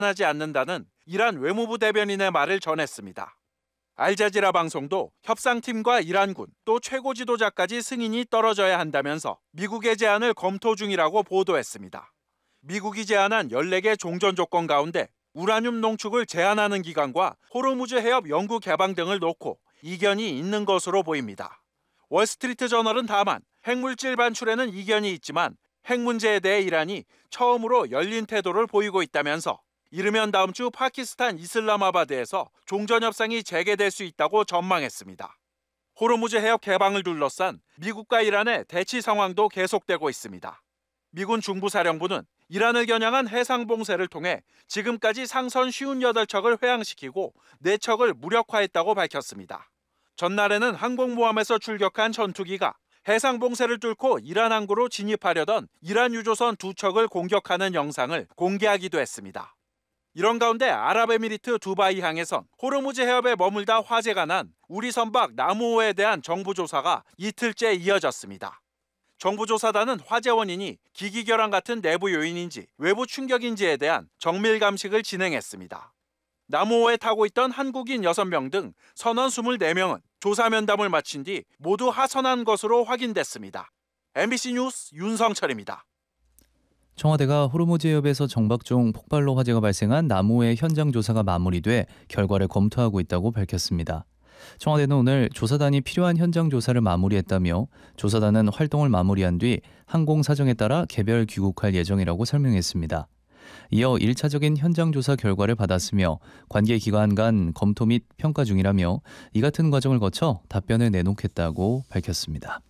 하지 않는다는 이란 외무부 대변인의 말을 전했습니다. 알자지라 방송도 협상팀과 이란군 또 최고 지도자까지 승인이 떨어져야 한다면서 미국의 제안을 검토 중이라고 보도했습니다. 미국이 제안한 14개 종전 조건 가운데 우라늄 농축을 제한하는 기간과 호르무즈 해협 영구 개방 등을 놓고 이견이 있는 것으로 보입니다. 월스트리트 저널은 다만 핵물질 반출에는 이견이 있지만 핵 문제에 대해 이란이 처음으로 열린 태도를 보이고 있다면서 이르면 다음 주 파키스탄 이슬라마바드에서 종전협상이 재개될 수 있다고 전망했습니다. 호르무즈 해협 개방을 둘러싼 미국과 이란의 대치 상황도 계속되고 있습니다. 미군 중부사령부는 이란을 겨냥한 해상봉쇄를 통해 지금까지 상선 58척을 회항시키고 4척을 무력화했다고 밝혔습니다. 전날에는 항공모함에서 출격한 전투기가 해상봉쇄를 뚫고 이란 항구로 진입하려던 이란 유조선 2척을 공격하는 영상을 공개하기도 했습니다. 이런 가운데 아랍에미리트 두바이 항에선 호르무즈 해협에 머물다 화재가 난 우리 선박 나무호에 대한 정부 조사가 이틀째 이어졌습니다. 정부 조사단은 화재 원인이 기기결함 같은 내부 요인인지 외부 충격인지에 대한 정밀 감식을 진행했습니다. 나무호에 타고 있던 한국인 6명 등 선원 24명은 조사 면담을 마친 뒤 모두 하선한 것으로 확인됐습니다. MBC 뉴스 윤성철입니다. 청와대가 호르무즈 해협에서 정박중 폭발로 화재가 발생한 나무호의 현장 조사가 마무리돼 결과를 검토하고 있다고 밝혔습니다. 청와대는 오늘 조사단이 필요한 현장 조사를 마무리했다며 조사단은 활동을 마무리한 뒤 항공 사정에 따라 개별 귀국할 예정이라고 설명했습니다. 이어 1차적인 현장 조사 결과를 받았으며 관계 기관 간 검토 및 평가 중이라며 이 같은 과정을 거쳐 답변을 내놓겠다고 밝혔습니다.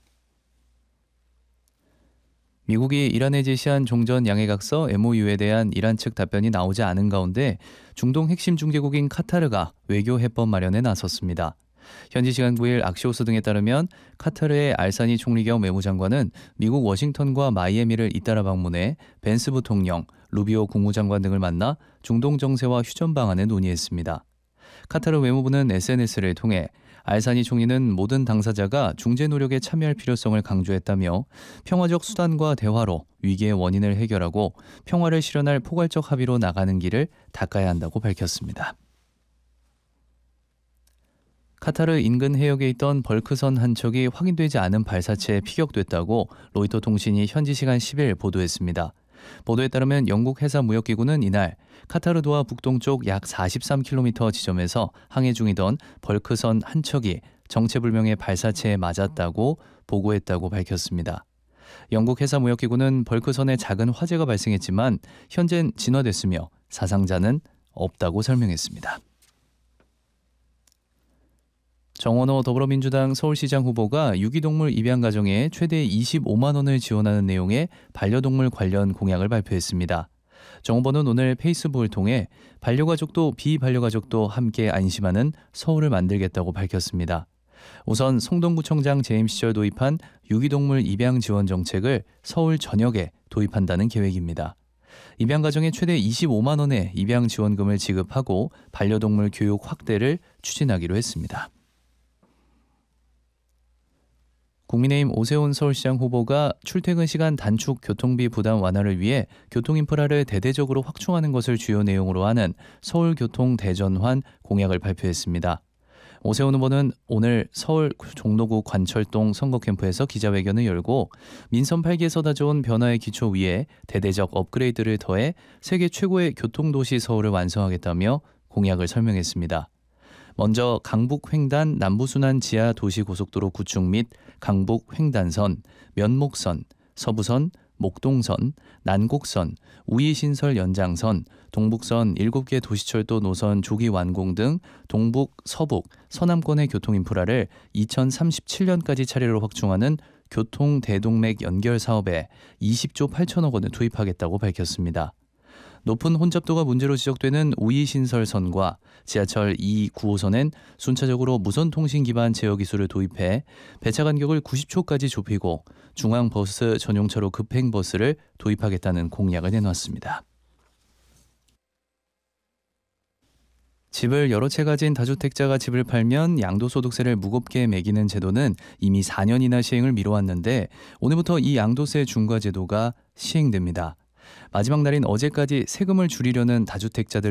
미국이 이란에 제시한 종전 양해각서 MOU에 대한 이란 측 답변이 나오지 않은 가운데 중동 핵심 중재국인 카타르가 외교 해법 마련에 나섰습니다. 현지 시간 9일 악시오스 등에 따르면 카타르의 알사니 총리 겸 외무장관은 미국 워싱턴과 마이애미를 잇따라 방문해 벤스 부통령, 루비오 국무장관 등을 만나 중동 정세와 휴전 방안을 논의했습니다. 카타르 외무부는 SNS를 통해 알사니 총리는 모든 당사자가 중재 노력에 참여할 필요성을 강조했다며 평화적 수단과 대화로 위기의 원인을 해결하고 평화를 실현할 포괄적 합의로 나가는 길을 닦아야 한다고 밝혔습니다. 카타르 인근 해역에 있던 벌크선 한 척이 확인되지 않은 발사체에 피격됐다고 로이터 통신이 현지 시간 10일 보도했습니다. 보도에 따르면 영국 해사무역기구는 이날 카타르 도하 북동쪽 약 43km 지점에서 항해 중이던 벌크선 한 척이 정체불명의 발사체에 맞았다고 보고했다고 밝혔습니다. 영국 해사무역기구는 벌크선에 작은 화재가 발생했지만 현재는 진화됐으며 사상자는 없다고 설명했습니다. 정원호 더불어민주당 서울시장 후보가 유기동물 입양 가정에 최대 25만 원을 지원하는 내용의 반려동물 관련 공약을 발표했습니다. 정 후보는 오늘 페이스북을 통해 반려가족도 비반려가족도 함께 안심하는 서울을 만들겠다고 밝혔습니다. 우선 송동구청장 재임 시절 도입한 유기동물 입양 지원 정책을 서울 전역에 도입한다는 계획입니다. 입양 가정에 최대 25만 원의 입양 지원금을 지급하고 반려동물 교육 확대를 추진하기로 했습니다. 국민의힘 오세훈 서울시장 후보가 출퇴근 시간 단축 교통비 부담 완화를 위해 교통인프라를 대대적으로 확충하는 것을 주요 내용으로 하는 서울교통 대전환 공약을 발표했습니다. 오세훈 후보는 오늘 서울 종로구 관철동 선거캠프에서 기자회견을 열고 민선 8기에서 다져온 변화의 기초 위에 대대적 업그레이드를 더해 세계 최고의 교통도시 서울을 완성하겠다며 공약을 설명했습니다. 먼저 강북 횡단 남부순환 지하 도시고속도로 구축 및 강북 횡단선, 면목선, 서부선, 목동선, 난곡선, 우이신설 연장선, 동북선 7개 도시철도 노선 조기 완공 등 동북, 서북, 서남권의 교통인프라를 2037년까지 차례로 확충하는 교통대동맥 연결 사업에 20조 8천억 원을 투입하겠다고 밝혔습니다. 높은 혼잡도가 문제로 지적되는 우이신설선과 지하철 2, 9호선엔 순차적으로 무선통신 기반 제어 기술을 도입해 배차 간격을 90초까지 좁히고 중앙버스 전용차로 급행버스를 도입하겠다는 공약을 내놨습니다. 집을 여러 채 가진 다주택자가 집을 팔면 양도소득세를 무겁게 매기는 제도는 이미 4년이나 시행을 미뤄왔는데 오늘부터 이 양도세 중과 제도가 시행됩니다. 마지막 날인 어제까지 세금을 줄이려는 다주택자들